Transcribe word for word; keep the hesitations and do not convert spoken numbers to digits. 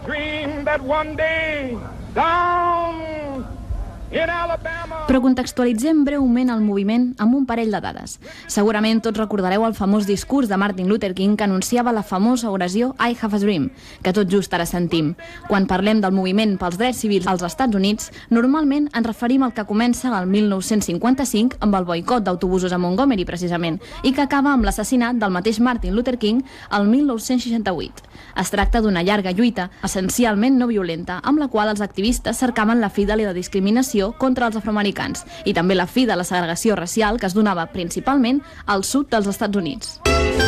Dream that one day down in Alabama. Però contextualitzem breument el moviment amb un parell de dades. Segurament tots recordareu el famós discurs de Martin Luther King que anunciava la famosa oració I have a dream, que tot just ara sentim. Quan parlem del moviment pels drets civils als Estats Units, normalment ens referim al que comença el mil nou-cents cinquanta-cinc amb el boicot d'autobusos a Montgomery, precisament, i que acaba amb l'assassinat del mateix Martin Luther King el mil nou-cents seixanta-vuit. Es tracta d'una llarga lluita, essencialment no violenta, amb la qual els activistes cercaven la fi de la discriminació contra els afroamericans i també la fi de la segregació racial que es donava principalment al sud dels Estats Units.